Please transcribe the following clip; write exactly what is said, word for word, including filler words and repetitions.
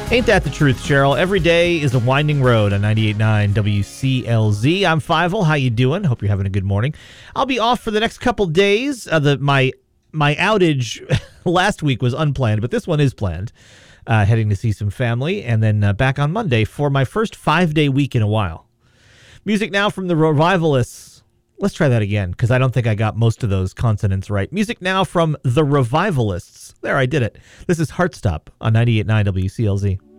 Ain't that the truth, Cheryl? Every day is a winding road on ninety-eight point nine W C L Z. I'm Fievel. How you doing? Hope you're having a good morning. I'll be off for the next couple days. Uh, the my my outage last week was unplanned, but this one is planned. Uh, heading to see some family, and then uh, back on Monday for my first five-day week in a while. Music now from the Revivalists. Let's try that again, because I don't think I got most of those consonants right. Music now from the Revivalists. There, I did it. This is Heartstop on ninety-eight point nine W C L Z.